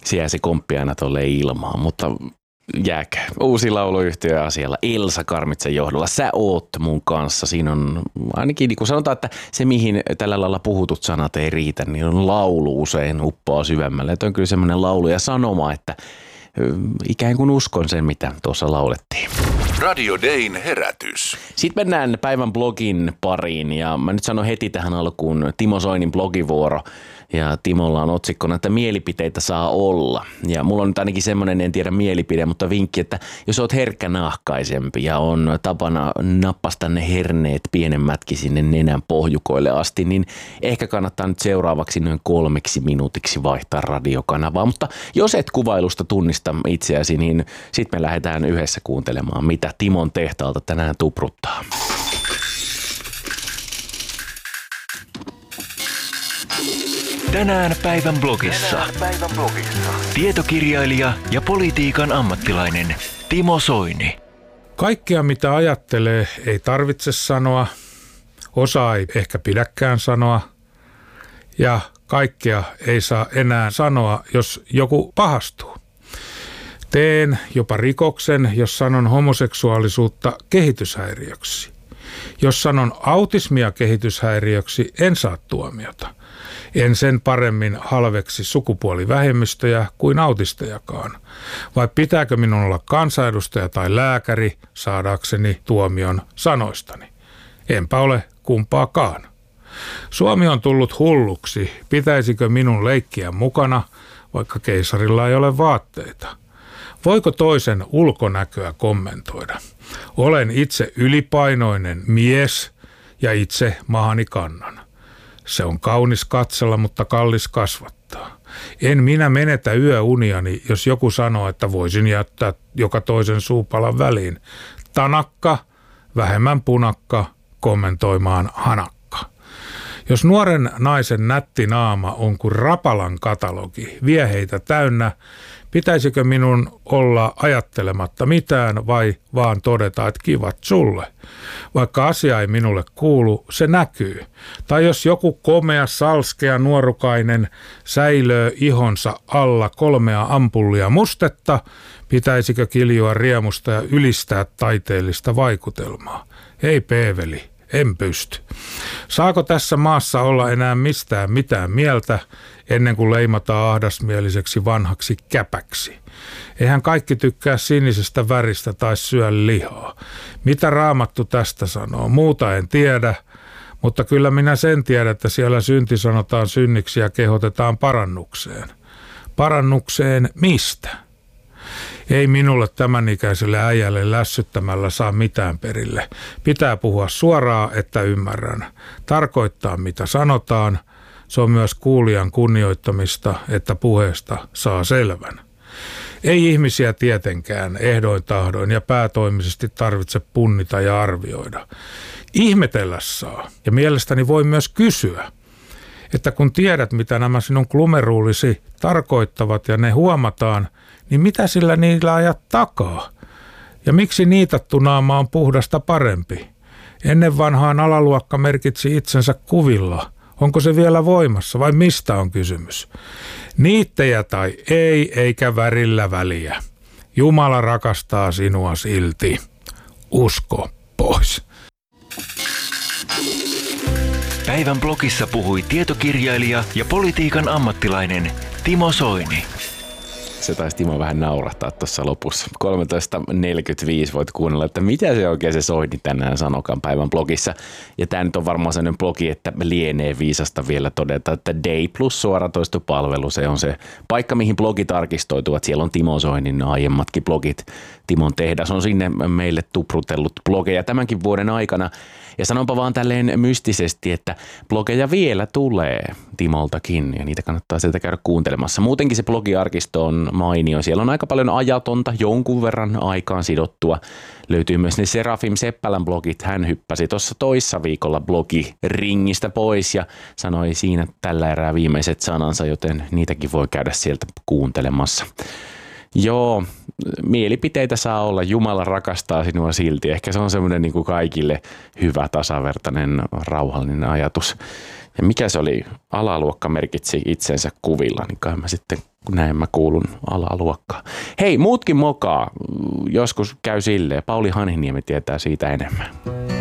siellä se komppi aina tuolle ilmaan, mutta jääkö. Uusi lauluyhtiö asialla Elsa Karmitsen johdolla. Sä oot mun kanssa. Siinä on ainakin niin kuin sanotaan, että se mihin tällä lailla puhutut sanat ei riitä, niin on laulu usein uppoaa syvemmälle. Että on kyllä semmoinen laulu ja sanoma, että ikään kuin uskon sen, mitä tuossa laulettiin. Radio Dayn herätys. Sitten mennään päivän blogin pariin ja mä nyt sanon heti tähän alkuun Timo Soinin blogivuoro. Ja Timolla on otsikkona, että mielipiteitä saa olla. Ja mulla on nyt ainakin semmoinen, en tiedä mielipide, mutta vinkki, että jos oot herkkänahkaisempi ja on tapana nappasta ne herneet pienemmätkin sinne nenän pohjukoille asti, niin ehkä kannattaa nyt seuraavaksi noin 3 minuutiksi vaihtaa radiokanavaa. Mutta jos et kuvailusta tunnista itseäsi, niin sitten me lähdetään yhdessä kuuntelemaan, mitä Timon tehtaalta tänään tupruttaa. Tänään päivän blogissa. Tietokirjailija ja politiikan ammattilainen Timo Soini. Kaikkea mitä ajattelee ei tarvitse sanoa, osa ei ehkä pidäkään sanoa ja kaikkea ei saa enää sanoa, jos joku pahastuu. Teen jopa rikoksen, jos sanon homoseksuaalisuutta kehityshäiriöksi. Jos sanon autismia kehityshäiriöksi, en saa tuomiota. En sen paremmin halveksi sukupuolivähemmistöjä kuin autistejakaan. Vai pitääkö minun olla kansanedustaja tai lääkäri saadakseni tuomion sanoistani? Enpä ole kumpaakaan. Suomi on tullut hulluksi. Pitäisikö minun leikkiä mukana, vaikka keisarilla ei ole vaatteita? Voiko toisen ulkonäköä kommentoida? Olen itse ylipainoinen mies ja itse mahani kannan. Se on kaunis katsella, mutta kallis kasvattaa. En minä menetä yöuniani, jos joku sanoo, että voisin jättää joka toisen suupalan väliin. Tanakka, vähemmän punakka, kommentoimaan hanakka. Jos nuoren naisen nätti naama on kuin Rapalan katalogi, vie heitä täynnä, pitäisikö minun olla ajattelematta mitään vai vaan todeta, että kivat sulle? Vaikka asia ei minulle kuulu, se näkyy. Tai jos joku komea, salskea, nuorukainen säilöö ihonsa alla 3 ampullia mustetta, pitäisikö kiljua riemusta ja ylistää taiteellista vaikutelmaa? Ei peeveli, en pysty. Saako tässä maassa olla enää mistään mitään mieltä ennen kuin leimataan ahdasmieliseksi vanhaksi käpäksi? Eihän kaikki tykkää sinisestä väristä tai syö lihaa. Mitä Raamattu tästä sanoo? Muuta en tiedä, mutta kyllä minä sen tiedän, että siellä synti sanotaan synniksi ja kehotetaan parannukseen. Parannukseen mistä? Ei minulle tämän ikäiselle äijälle lässyttämällä saa mitään perille. Pitää puhua suoraan, että ymmärrän. Tarkoittaa mitä sanotaan. Se on myös kuulijan kunnioittamista, että puheesta saa selvän. Ei ihmisiä tietenkään ehdoin tahdoin ja päätoimisesti tarvitse punnita ja arvioida. Ihmetellä saa ja mielestäni voi myös kysyä, että kun tiedät mitä nämä sinun klumeruulisi tarkoittavat ja ne huomataan, niin mitä sillä niillä ajat takaa? Ja miksi niitattu naama on puhdasta parempi? Ennen vanhaan alaluokka merkitsi itsensä kuvilla. Onko se vielä voimassa vai mistä on kysymys? Niittejä tai ei, eikä värillä väliä. Jumala rakastaa sinua silti. Usko pois. Päivän blogissa puhui tietokirjailija ja politiikan ammattilainen Timo Soini. Se taisi Timo vähän naurahtaa tuossa lopussa. 13.45 voit kuunnella, että mitä se oikein se Soini tänään sanokaan päivän blogissa. Ja tämä nyt on varmaan sellainen blogi, että lienee viisasta vielä todeta, että Day Plus suoratoistopalvelu, se on se paikka, mihin blogit arkistoituvat. Siellä on Timo Soinin aiemmatkin blogit. Timon tehdas on sinne meille tuprutellut blogeja tämänkin vuoden aikana. Ja sanonpa vaan tälleen mystisesti, että blogeja vielä tulee Timoltakin ja niitä kannattaa sieltä käydä kuuntelemassa. Muutenkin se blogiarkisto on mainio. Siellä on aika paljon ajatonta, jonkun verran aikaan sidottua. Löytyy myös ne Serafim Seppälän blogit. Hän hyppäsi tuossa toissa viikolla blogiringistä pois ja sanoi siinä tällä erää viimeiset sanansa, joten niitäkin voi käydä sieltä kuuntelemassa. Joo, mielipiteitä saa olla. Jumala rakastaa sinua silti. Ehkä se on semmoinen niin kuin kaikille hyvä, tasavertainen, rauhallinen ajatus. Ja mikä se oli? Alaluokka merkitsi itsensä kuvilla, niin kai mä sitten näin mä kuulun alaluokkaan. Hei, muutkin mokaa. Joskus käy silleen. Pauli Hanhiniemi tietää siitä enemmän.